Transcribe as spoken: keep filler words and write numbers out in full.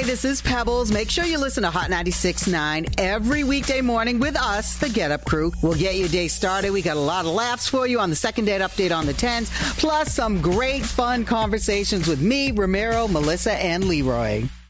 Hey, this is Pebbles. Make sure you listen to Hot ninety-six point nine every weekday morning with us, the Get Up Crew. We'll get your day started. We got a lot of laughs for you on the second date update on the tens, plus some great fun conversations with me, Ramiro, Melissa, and Leroy.